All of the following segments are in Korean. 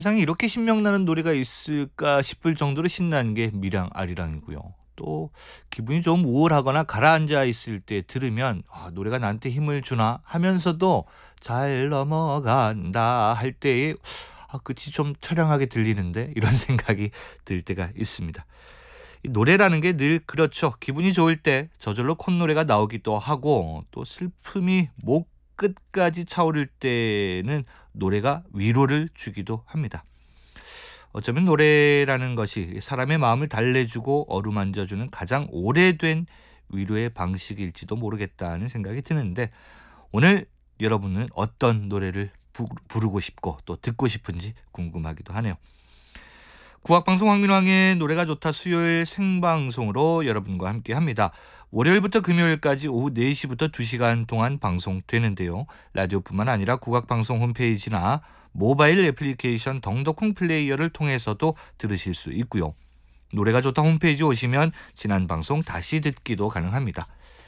세상에 이렇게 신명나는 노래가 있을까 싶을 정도로 신나는 게 밀양 아리랑이고요. 또 기분이 좀 우울하거나 가라앉아 있을 때 들으면 '아 노래가 나한테 힘을 주나?' 하면서도 '잘 넘어간다.' 할 때에 '아 끝이 좀 처량하게 들리는데?' 이런 생각이 들 때가 있습니다. 이 노래라는 게 늘 그렇죠. 기분이 좋을 때 저절로 콧노래가 나오기도 하고 또 슬픔이 목 끝까지 차오를 때는 노래가 위로를 주기도 합니다. 어쩌면 노래라는 것이 사람의 마음을 달래주고 어루만져주는 가장 오래된 위로의 방식일지도 모르겠다는 생각이 드는데 오늘 여러분은 어떤 노래를 부르고 싶고 또 듣고 싶은지 궁금하기도 하네요. 국악방송 황민왕의 노래가 좋다 수요일 생방송으로 여러분과 함께합니다. 월요일부터 금요일까지 오후 4시부터 2시간 동안 방송되는데요. 라디오뿐만 아니라 국악방송 홈페이지나 모바일 애플리케이션 덩더콩 플레이어를 통해서도 들으실 수 있고요. 노래가 좋다 홈페이지 오시면 지난 방송 다시 듣기도 가능합니다.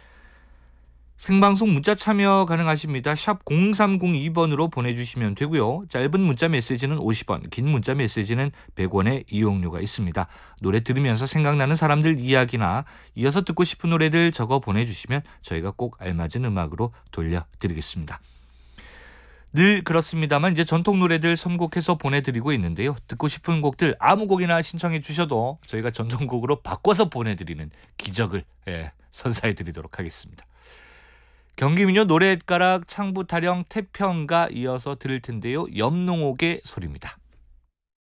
생방송 문자 참여 가능하십니다. 샵 0302번으로 보내주시면 되고요. 짧은 문자 메시지는 50원, 긴 문자 메시지는 100원의 이용료가 있습니다. 노래 들으면서 생각나는 사람들 이야기나 이어서 듣고 싶은 노래들 적어 보내주시면 저희가 꼭 알맞은 음악으로 돌려드리겠습니다. 늘 그렇습니다만 이제 전통 노래들 선곡해서 보내드리고 있는데요. 듣고 싶은 곡들 아무 곡이나 신청해 주셔도 저희가 전통곡으로 바꿔서 보내드리는 기적을 선사해드리도록 하겠습니다. 경기민요 노랫가락 창부 타령 태평가 이어서 들을 텐데요. 염농옥의 소리입니다.